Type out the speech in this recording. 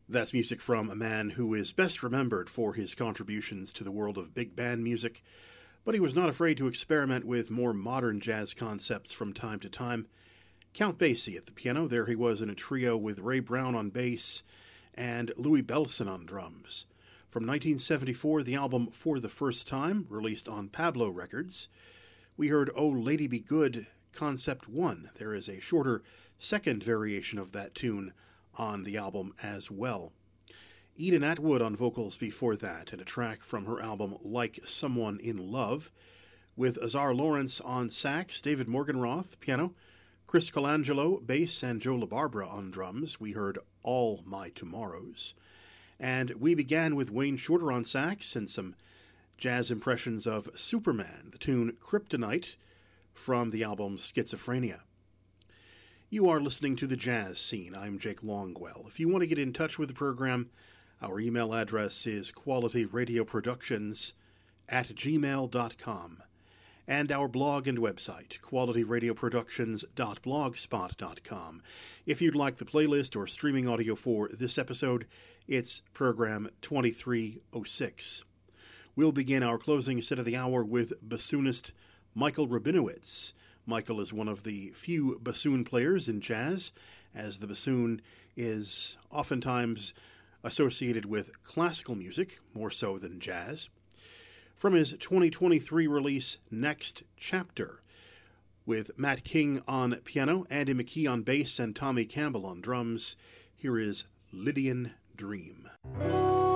That's music from a man who is best remembered for his contributions to the world of big band music, but he was not afraid to experiment with more modern jazz concepts from time to time. Count Basie at the piano. There he was in a trio with Ray Brown on bass and Louis Bellson on drums. From 1974, the album For the First Time, released on Pablo Records. We heard Oh Lady Be Good, Concept 1. There is a shorter second variation of that tune on the album as well. Eden Atwood on vocals before that, and a track from her album Like Someone in Love, with Azar Lawrence on sax, David Morgenroth piano, Chris Colangelo bass, and Joe LaBarbera on drums. We heard All My Tomorrows. And we began with Wayne Shorter on sax and some jazz impressions of Superman, the tune Kryptonite from the album Schizophrenia. You are listening to The Jazz Scene. I'm Jake Longwell. If you want to get in touch with the program, our email address is qualityradioproductions@gmail.com. And our blog and website, qualityradioproductions.blogspot.com. If you'd like the playlist or streaming audio for this episode, it's program 2306. We'll begin our closing set of the hour with bassoonist Michael Rabinowitz. Michael is one of the few bassoon players in jazz, as the bassoon is oftentimes associated with classical music, more so than jazz. From his 2023 release, Next Chapter, with Matt King on piano, Andy McKee on bass, and Tommy Campbell on drums, here is Lydian Dream.